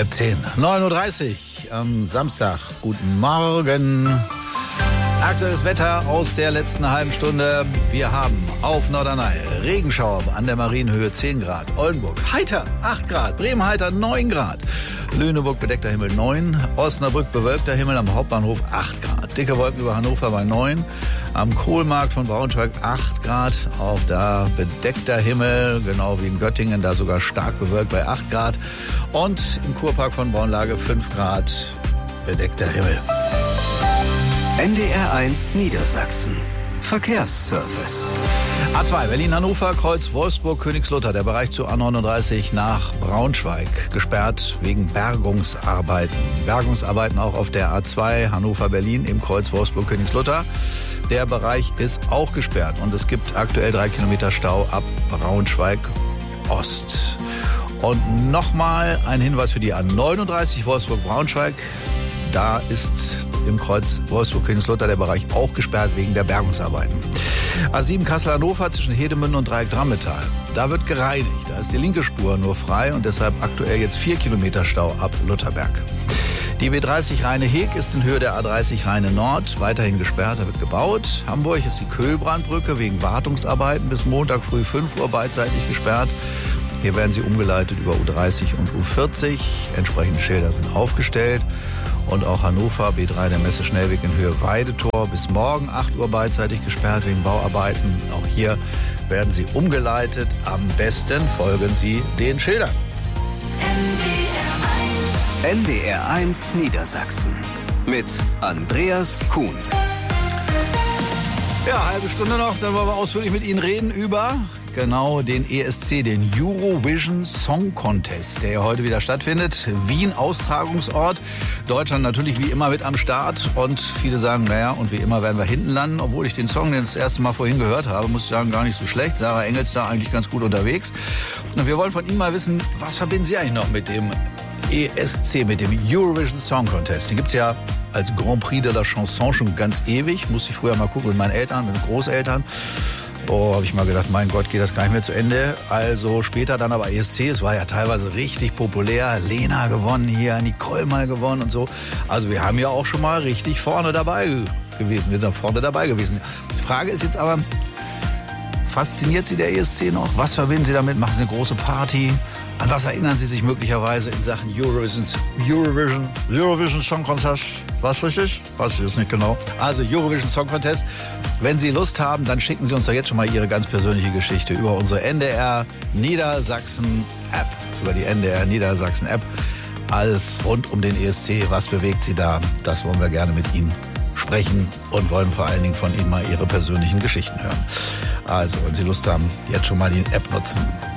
9:30. 9:30 Uhr am Samstag. Guten Morgen. Aktuelles Wetter aus der letzten halben Stunde. Wir haben auf Norderney Regenschauer an der Marienhöhe 10 Grad. Oldenburg heiter 8 Grad. Bremen heiter 9 Grad. Lüneburg bedeckter Himmel 9. Osnabrück bewölkter Himmel am Hauptbahnhof 8 Grad. Dicke Wolken über Hannover bei 9. Am Kohlmarkt von Braunschweig 8 Grad. Auch da bedeckter Himmel, genau wie in Göttingen, da sogar stark bewölkt bei 8 Grad. Und im Kurpark von Braunlage 5 Grad bedeckter Himmel. NDR 1 Niedersachsen. Verkehrsservice. A2 Berlin-Hannover, Kreuz Wolfsburg-Königslutter. Der Bereich zur A39 nach Braunschweig gesperrt wegen Bergungsarbeiten. Bergungsarbeiten auch auf der A2 Hannover-Berlin im Kreuz Wolfsburg-Königslutter. Der Bereich ist auch gesperrt und es gibt aktuell 3 Kilometer Stau ab Braunschweig-Ost. Und nochmal ein Hinweis für die A39 Wolfsburg-Braunschweig. Da ist im Kreuz Wolfsburg-Königslutter der Bereich auch gesperrt wegen der Bergungsarbeiten. A7 Kassel-Hannover zwischen Hedemünde und Dreieck-Drammetal. Da wird gereinigt. Da ist die linke Spur nur frei und deshalb aktuell jetzt 4 Kilometer Stau ab Lutherberg. Die B30 Rheine-Heg ist in Höhe der A30 Rheine-Nord weiterhin gesperrt, da wird gebaut. Hamburg ist die Köhlbrandbrücke wegen Wartungsarbeiten bis Montag früh 5 Uhr beidseitig gesperrt. Hier werden sie umgeleitet über U30 und U40. Entsprechende Schilder sind aufgestellt. Und auch Hannover, B3 der Messe-Schnellweg in Höhe Weidetor bis morgen 8 Uhr beidseitig gesperrt wegen Bauarbeiten. Auch hier werden sie umgeleitet. Am besten folgen Sie den Schildern. NDR 1 Niedersachsen mit Andreas Kuhn. Ja, halbe Stunde noch, dann wollen wir ausführlich mit Ihnen reden über genau den ESC, den Eurovision Song Contest, der ja heute wieder stattfindet. Wien, Austragungsort. Deutschland natürlich wie immer mit am Start. Und viele sagen, naja, und wie immer werden wir hinten landen. Obwohl ich den Song, den das erste Mal vorhin gehört habe, muss ich sagen, gar nicht so schlecht. Sarah Engels da eigentlich ganz gut unterwegs. Und wir wollen von Ihnen mal wissen, was verbinden Sie eigentlich noch mit dem ESC, mit dem Eurovision Song Contest? Den gibt's ja als Grand Prix de la Chanson schon ganz ewig. Musste ich früher mal gucken mit meinen Eltern, mit den Großeltern. Oh, habe ich mal gedacht, mein Gott, geht das gar nicht mehr zu Ende. Also später dann aber ESC, es war ja teilweise richtig populär. Lena gewonnen hier, Nicole mal gewonnen und so. Also wir haben ja auch schon mal richtig vorne dabei gewesen. Wir sind vorne dabei gewesen. Die Frage ist jetzt aber, fasziniert Sie der ESC noch? Was verbinden Sie damit? Machen Sie eine große Party? An was erinnern Sie sich möglicherweise in Sachen Eurovision Song Contest? Was richtig? Weiß ich jetzt nicht genau. Also Eurovision Song Contest. Wenn Sie Lust haben, dann schicken Sie uns doch jetzt schon mal Ihre ganz persönliche Geschichte über unsere NDR Niedersachsen App. Über die NDR Niedersachsen App. Alles rund um den ESC. Was bewegt Sie da? Das wollen wir gerne mit Ihnen sprechen und wollen vor allen Dingen von Ihnen mal Ihre persönlichen Geschichten hören. Also, wenn Sie Lust haben, jetzt schon mal die App nutzen.